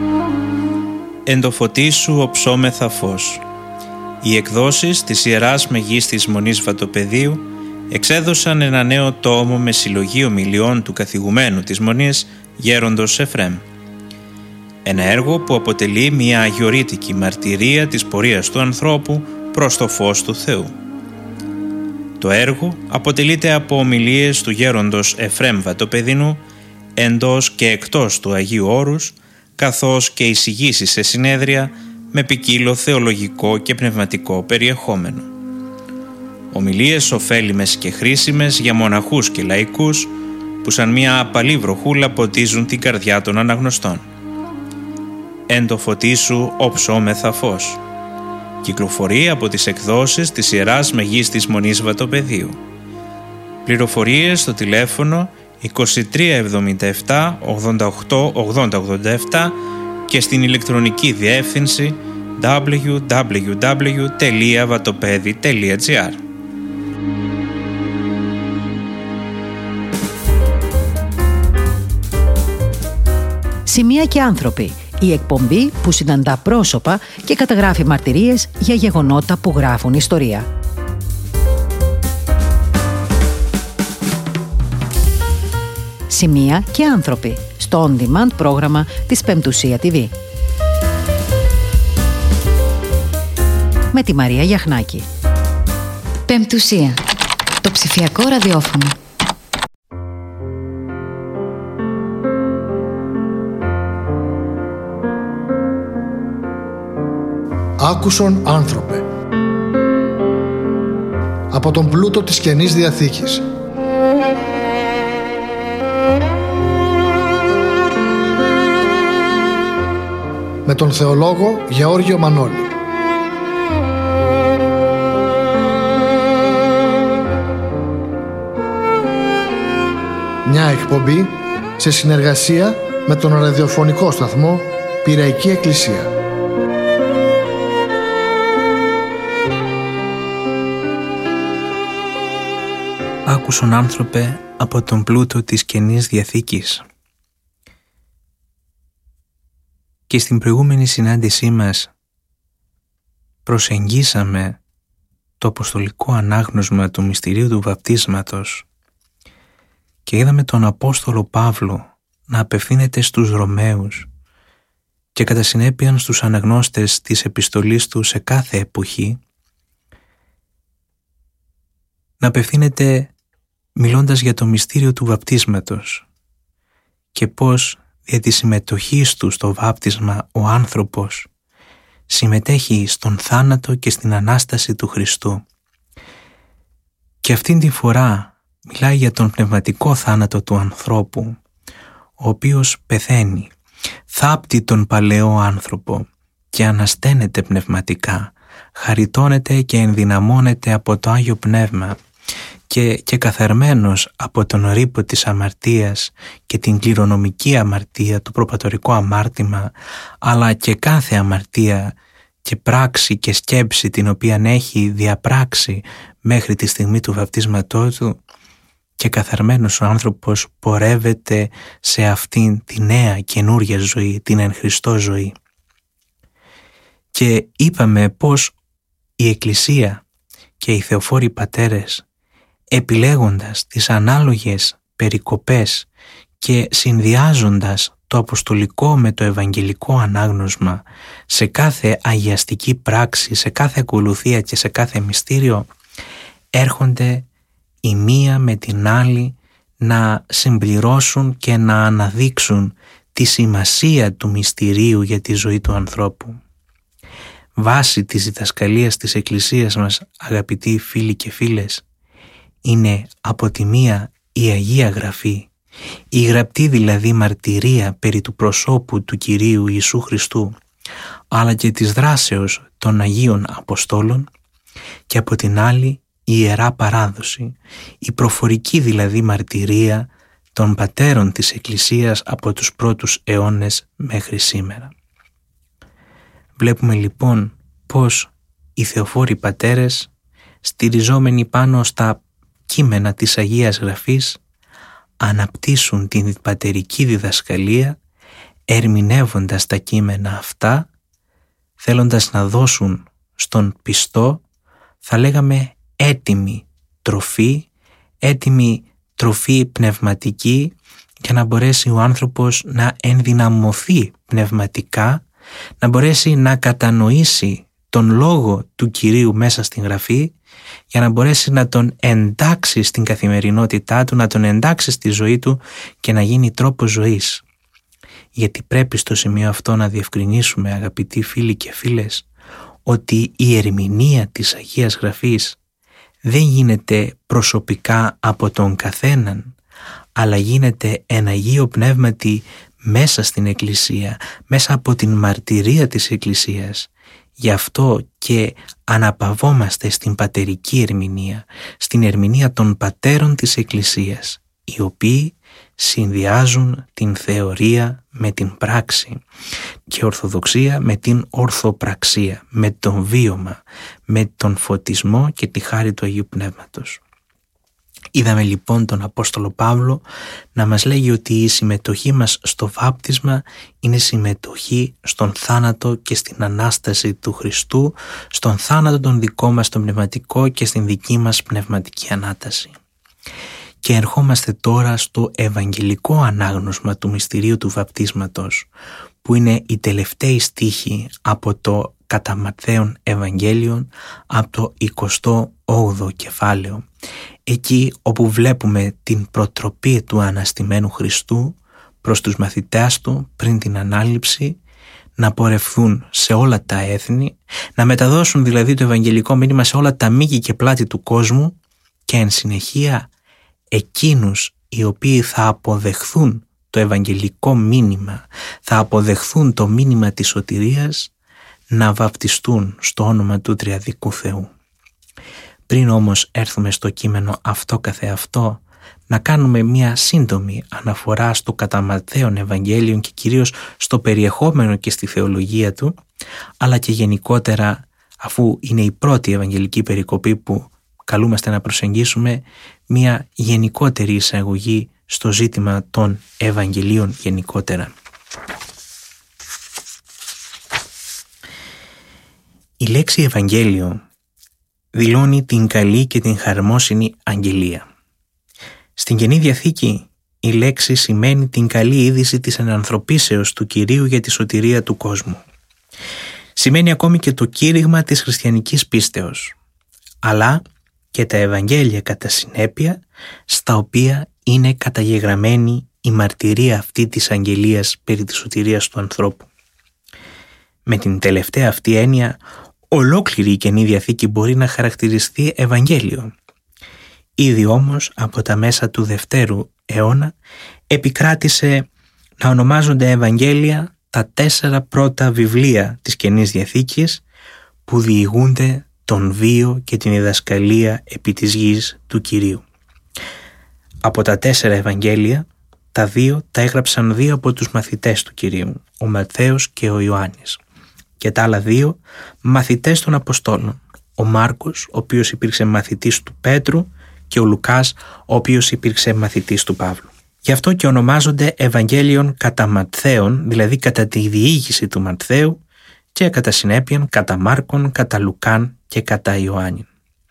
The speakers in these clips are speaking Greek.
Εν το φωτί σου οψόμεθα φως. Οι εκδόσεις της Ιεράς Μεγίστης Μονής Βατοπεδίου εξέδωσαν ένα νέο τόμο με συλλογή ομιλιών του καθηγουμένου της Μονής Γέροντος Εφρέμ. Ένα έργο που αποτελεί μια αγιορείτικη μαρτυρία της πορείας του ανθρώπου προς το φως του Θεού. Το έργο αποτελείται από ομιλίες του Γέροντος Εφρέμ Βατοπεδινού εντός και εκτός του Αγίου Όρους, καθώς και εισηγήσεις σε συνέδρια με ποικίλο θεολογικό και πνευματικό περιεχόμενο. Ομιλίες ωφέλιμες και χρήσιμες για μοναχούς και λαϊκούς που σαν μια απαλή βροχούλα ποτίζουν την καρδιά των αναγνωστών. Εν το φωτί σου οψόμεθα φως. Κυκλοφορεί από τις εκδόσεις της Ιεράς Μεγίστης Μονής Βατοπεδίου. Πληροφορίες στο τηλέφωνο 2377 88 8087 και στην ηλεκτρονική διεύθυνση www.vatopedi.gr. Σημεία και άνθρωποι. Η εκπομπή που συναντά πρόσωπα και καταγράφει μαρτυρίες για γεγονότα που γράφουν ιστορία. Σημεία και άνθρωποι στο on-demand πρόγραμμα της Πεμπτουσία TV. Με τη Μαρία Γιαχνάκη. Πεμπτουσία. Το ψηφιακό ραδιόφωνο. Άκουσον άνθρωπε. Από τον πλούτο της Καινής Διαθήκης. Με τον θεολόγο Γεώργιο Μανώλη. Μια εκπομπή σε συνεργασία με τον ραδιοφωνικό σταθμό Πειραϊκή Εκκλησία. Άκουσον άνθρωπε από τον πλούτο της Καινής Διαθήκης. Και στην προηγούμενη συνάντησή μας προσεγγίσαμε το αποστολικό ανάγνωσμα του μυστηρίου του βαπτίσματος και είδαμε τον Απόστολο Παύλο να απευθύνεται στους Ρωμαίους και κατά συνέπεια στους αναγνώστες της επιστολής του σε κάθε εποχή, να απευθύνεται μιλώντας για το μυστήριο του βαπτίσματος και πώς δια της συμμετοχής του στο βάπτισμα ο άνθρωπος συμμετέχει στον θάνατο και στην Ανάσταση του Χριστού. Και αυτήν τη φορά μιλάει για τον πνευματικό θάνατο του ανθρώπου, ο οποίος πεθαίνει, θάπτει τον παλαιό άνθρωπο και ανασταίνεται πνευματικά, χαριτώνεται και ενδυναμώνεται από το Άγιο Πνεύμα και καθαρμένος από τον ρήπο της αμαρτίας και την κληρονομική αμαρτία, το προπατορικό αμάρτημα, αλλά και κάθε αμαρτία και πράξη και σκέψη την οποία έχει διαπράξει μέχρι τη στιγμή του βαπτίσματός του, και καθαρμένος ο άνθρωπος πορεύεται σε αυτήν τη νέα καινούρια ζωή, την εν Χριστώ ζωή. Και είπαμε πως η Εκκλησία και οι θεοφόροι πατέρες, επιλέγοντας τις ανάλογες περικοπές και συνδυάζοντας το αποστολικό με το ευαγγελικό ανάγνωσμα σε κάθε αγιαστική πράξη, σε κάθε ακολουθία και σε κάθε μυστήριο, έρχονται η μία με την άλλη να συμπληρώσουν και να αναδείξουν τη σημασία του μυστηρίου για τη ζωή του ανθρώπου. Βάση της διδασκαλίας της Εκκλησίας μας, αγαπητοί φίλοι και φίλες, είναι από τη μία η Αγία Γραφή, η γραπτή δηλαδή μαρτυρία περί του προσώπου του Κυρίου Ιησού Χριστού, αλλά και της δράσεως των Αγίων Αποστόλων, και από την άλλη η Ιερά Παράδοση, η προφορική δηλαδή μαρτυρία των πατέρων της Εκκλησίας από τους πρώτους αιώνες μέχρι σήμερα. Βλέπουμε λοιπόν πως οι θεοφόροι πατέρες, στηριζόμενοι πάνω στα κείμενα της Αγίας Γραφής, αναπτύσσουν την πατερική διδασκαλία ερμηνεύοντας τα κείμενα αυτά, θέλοντας να δώσουν στον πιστό, θα λέγαμε έτοιμη τροφή πνευματική, για να μπορέσει ο άνθρωπος να ενδυναμωθεί πνευματικά, να μπορέσει να κατανοήσει τον λόγο του Κυρίου μέσα στην Γραφή, για να μπορέσει να τον εντάξει στην καθημερινότητά του, να τον εντάξει στη ζωή του και να γίνει τρόπος ζωής. Γιατί πρέπει στο σημείο αυτό να διευκρινίσουμε, αγαπητοί φίλοι και φίλες, ότι η ερμηνεία της Αγίας Γραφής δεν γίνεται προσωπικά από τον καθέναν, αλλά γίνεται εν Αγίο Πνεύματι μέσα στην Εκκλησία, μέσα από την μαρτυρία της Εκκλησίας. Γι' αυτό και αναπαυόμαστε στην πατερική ερμηνεία, στην ερμηνεία των πατέρων της Εκκλησίας, οι οποίοι συνδυάζουν την θεωρία με την πράξη και ορθοδοξία με την ορθοπραξία, με τον βίωμα, με τον φωτισμό και τη χάρη του Αγίου Πνεύματος. Είδαμε λοιπόν τον Απόστολο Παύλο να μας λέγει ότι η συμμετοχή μας στο βάπτισμα είναι συμμετοχή στον θάνατο και στην Ανάσταση του Χριστού, στον θάνατο τον δικό μας τον πνευματικό και στην δική μας πνευματική Ανάταση. Και ερχόμαστε τώρα στο ευαγγελικό ανάγνωσμα του μυστηρίου του βαπτίσματος, που είναι οι τελευταίοι στίχοι από το κατά Ματθαίον Ευαγγέλιον, από το 28ο κεφάλαιο, εκεί όπου βλέπουμε την προτροπή του αναστημένου Χριστού προς τους μαθητές του πριν την Ανάληψη, να πορευθούν σε όλα τα έθνη, να μεταδώσουν δηλαδή το ευαγγελικό μήνυμα σε όλα τα μήκη και πλάτη του κόσμου, και εν συνεχεία εκείνους οι οποίοι θα αποδεχθούν το ευαγγελικό μήνυμα, θα αποδεχθούν το μήνυμα της σωτηρίας, να βαπτιστούν στο όνομα του Τριαδικού Θεού. Πριν όμως έρθουμε στο κείμενο αυτό καθεαυτό, να κάνουμε μια σύντομη αναφορά στο κατά Ματθαίον Ευαγγέλιον και κυρίως στο περιεχόμενο και στη θεολογία του, αλλά και γενικότερα, αφού είναι η πρώτη ευαγγελική περικοπή που καλούμαστε να προσεγγίσουμε, μια γενικότερη εισαγωγή στο ζήτημα των Ευαγγελίων γενικότερα. Η λέξη Ευαγγέλιο δηλώνει την καλή και την χαρμόσυνη αγγελία. Στην Καινή Διαθήκη η λέξη σημαίνει την καλή είδηση της ενανθρωπίσεως του Κυρίου για τη σωτηρία του κόσμου. Σημαίνει ακόμη και το κήρυγμα της χριστιανικής πίστεως, αλλά και τα Ευαγγέλια κατά συνέπεια, στα οποία είναι καταγεγραμμένη η μαρτυρία αυτή της αγγελίας περί της σωτηρίας του ανθρώπου. Με την τελευταία αυτή έννοια, ολόκληρη η Καινή Διαθήκη μπορεί να χαρακτηριστεί Ευαγγέλιο. Ήδη όμως από τα μέσα του Δευτέρου αιώνα επικράτησε να ονομάζονται Ευαγγέλια τα 4 πρώτα βιβλία της Καινής Διαθήκης, που διηγούνται τον βίο και την διδασκαλία επί της γης του Κυρίου. Από τα 4 Ευαγγέλια, τα 2 τα έγραψαν 2 από τους μαθητές του Κυρίου, ο Ματθαίος και ο Ιωάννης, και τα άλλα 2 μαθητές των Αποστόλων, ο Μάρκος, ο οποίος υπήρξε μαθητής του Πέτρου, και ο Λουκάς, ο οποίος υπήρξε μαθητής του Παύλου. Γι' αυτό και ονομάζονται Ευαγγέλιον κατά Ματθαίον, δηλαδή κατά τη διήγηση του Ματθαίου, και κατά συνέπειαν κατά Μάρκον, κατά Λουκάν και κατά Ιωάννη.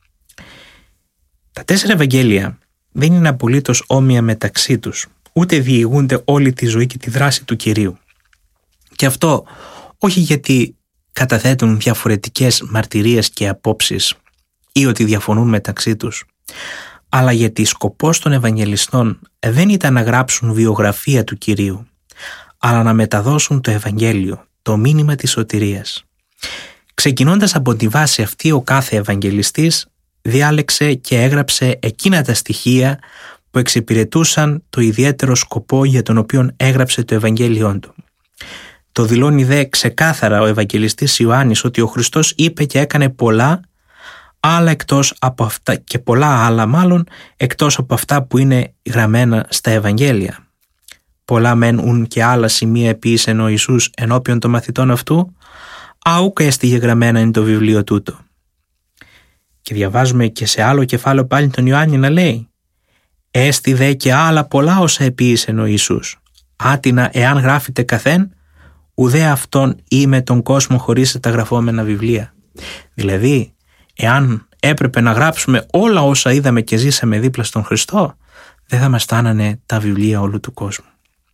Τα 4 Ευαγγέλια δεν είναι απολύτως όμοια μεταξύ τους, ούτε διηγούνται όλη τη ζωή και τη δράση του Κυρίου. Και αυτό όχι γιατί καταθέτουν διαφορετικές μαρτυρίες και απόψεις ή ότι διαφωνούν μεταξύ τους, αλλά γιατί σκοπός των Ευαγγελιστών δεν ήταν να γράψουν βιογραφία του Κυρίου, αλλά να μεταδώσουν το Ευαγγέλιο, το μήνυμα της σωτηρίας. Ξεκινώντας από τη βάση αυτή, ο κάθε Ευαγγελιστής διάλεξε και έγραψε εκείνα τα στοιχεία που εξυπηρετούσαν το ιδιαίτερο σκοπό για τον οποίο έγραψε το Ευαγγέλιόν του. Το δηλώνει δε ξεκάθαρα ο Ευαγγελιστής Ιωάννης ότι ο Χριστός είπε και έκανε πολλά άλλα εκτός από αυτά, και πολλά άλλα μάλλον εκτός από αυτά που είναι γραμμένα στα Ευαγγέλια. Πολλά μεν και άλλα σημεία επίησεν ο Ιησούς ενώπιον των μαθητών αυτού, αούκ έστιγε γραμμένα είναι το βιβλίο τούτο. Και διαβάζουμε και σε άλλο κεφάλαιο πάλι τον Ιωάννη να λέει: «Έστι δε και άλλα πολλά όσα επίησεν ο Ιησούς, άτινα εάν γράφετε καθέν, ουδέ αυτόν ή με τον κόσμο χωρίς τα γραφόμενα βιβλία. Δηλαδή, εάν έπρεπε να γράψουμε όλα όσα είδαμε και ζήσαμε δίπλα στον Χριστό, δεν θα μας φτάνανε τα βιβλία όλου του κόσμου.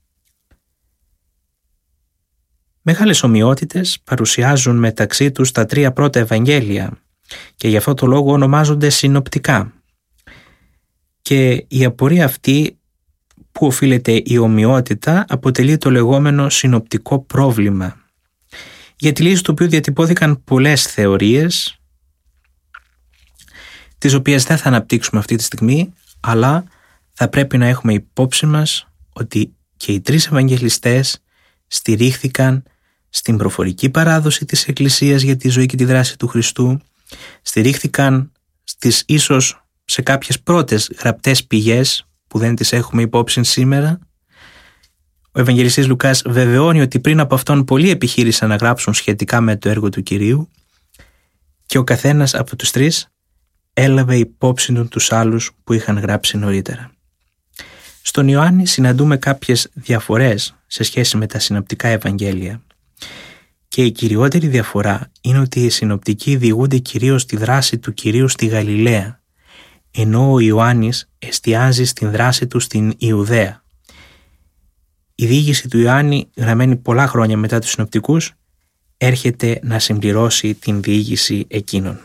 Μεγάλες ομοιότητες παρουσιάζουν μεταξύ τους τα 3 πρώτα Ευαγγέλια και γι' αυτό το λόγο ονομάζονται συνοπτικά. Και η απορία αυτή που οφείλεται η ομοιότητα αποτελεί το λεγόμενο συνοπτικό πρόβλημα, για τη λύση του οποίου διατυπώθηκαν πολλές θεωρίες, τις οποίες δεν θα αναπτύξουμε αυτή τη στιγμή, αλλά θα πρέπει να έχουμε υπόψη μας ότι και οι 3 Ευαγγελιστές στηρίχθηκαν στην προφορική παράδοση της Εκκλησίας για τη ζωή και τη δράση του Χριστού, στηρίχθηκαν στις ίσως σε κάποιες πρώτες γραπτές πηγές που δεν τις έχουμε υπόψη σήμερα. Ο Ευαγγελιστής Λουκάς βεβαιώνει ότι πριν από αυτόν πολλοί επιχείρησαν να γράψουν σχετικά με το έργο του Κυρίου και ο καθένας από τους 3 έλαβε υπόψη του τους άλλους που είχαν γράψει νωρίτερα. Στον Ιωάννη συναντούμε κάποιες διαφορές σε σχέση με τα συνοπτικά Ευαγγέλια και η κυριότερη διαφορά είναι ότι οι συνοπτικοί διηγούνται κυρίως τη δράση του Κυρίου στη Γαλιλαία, ενώ ο Ιωάννης εστιάζει στην δράση του στην Ιουδαία. Η διήγηση του Ιωάννη, γραμμένη πολλά χρόνια μετά τους συνοπτικούς, έρχεται να συμπληρώσει την διήγηση εκείνων.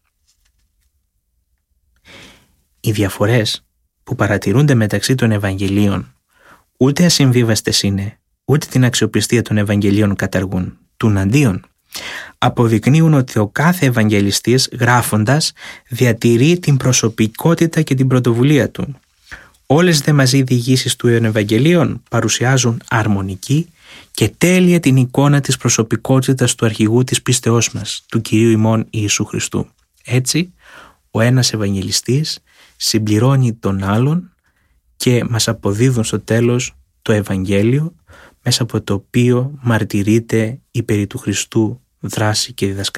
Οι διαφορές που παρατηρούνται μεταξύ των Ευαγγελίων ούτε ασυμβίβαστες είναι, ούτε την αξιοπιστία των Ευαγγελίων καταργούν. Τουναντίον, αποδεικνύουν ότι ο κάθε Ευαγγελιστής γράφοντας διατηρεί την προσωπικότητα και την πρωτοβουλία του. Όλες δε μαζί οι διηγήσεις του Ευαγγελίων παρουσιάζουν αρμονική και τέλεια την εικόνα της προσωπικότητας του αρχηγού της πίστεώς μας, του Κυρίου ημών Ιησού Χριστού. Έτσι, ο ένας Ευαγγελιστής συμπληρώνει τον άλλον και μας αποδίδουν στο τέλος το Ευαγγέλιο, μέσα από το οποίο μαρτυρείται η περί του Χριστού δράση και διδασκαλία.